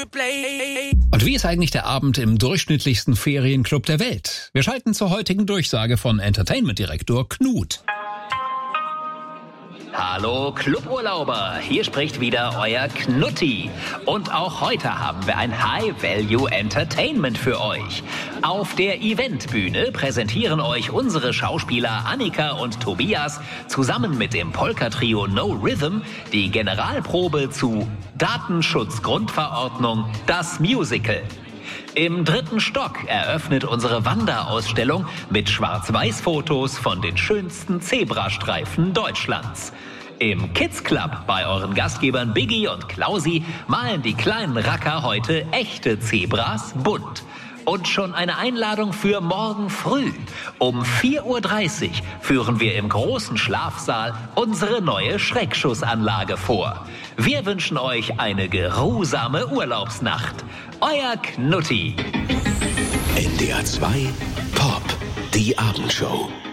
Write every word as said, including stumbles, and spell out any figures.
Und wie ist eigentlich der Abend im durchschnittlichsten Ferienclub der Welt? Wir schalten zur heutigen Durchsage von Entertainment-Direktor Knut. Hallo Cluburlauber, hier spricht wieder euer Knutti. Und auch heute haben wir ein High-Value-Entertainment für euch. Auf der Eventbühne präsentieren euch unsere Schauspieler Annika und Tobias zusammen mit dem Polka-Trio No Rhythm die Generalprobe zu Datenschutzgrundverordnung, das Musical. Im dritten Stock eröffnet unsere Wanderausstellung mit Schwarz-Weiß-Fotos von den schönsten Zebrastreifen Deutschlands. Im Kids Club bei euren Gastgebern Biggie und Klausi malen die kleinen Racker heute echte Zebras bunt. Und schon eine Einladung für morgen früh. Um vier Uhr dreißig führen wir im großen Schlafsaal unsere neue Schreckschussanlage vor. Wir wünschen euch eine geruhsame Urlaubsnacht. Euer Knutti. N D R zwei Pop, die Abendshow.